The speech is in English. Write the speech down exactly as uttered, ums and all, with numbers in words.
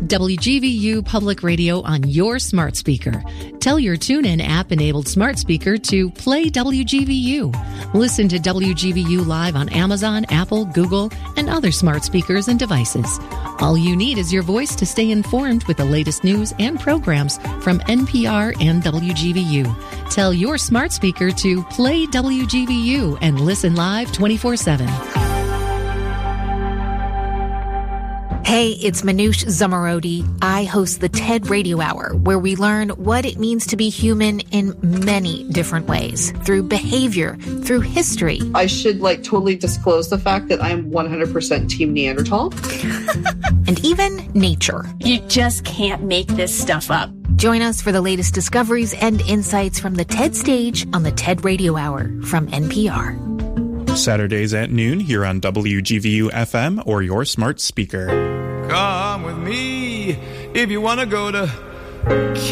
W G V U Public Radio on your smart speaker. Tell your TuneIn app-enabled smart speaker to play W G V U. Listen to W G V U live on Amazon, Apple, Google, and other smart speakers and devices. All you need is your voice to stay informed with the latest news and programs from N P R and W G V U. Tell your smart speaker to play W G V U and listen live twenty-four seven. Hey, it's Manoush Zamarodi. I host the TED Radio Hour, where we learn what it means to be human in many different ways, through behavior, through history. I should, like, totally disclose the fact that I'm one hundred percent Team Neanderthal. And even nature. You just can't make this stuff up. Join us for the latest discoveries and insights from the TED stage on the TED Radio Hour from N P R. Saturdays at noon here on W G V U F M or your smart speaker. Come with me if you want to go to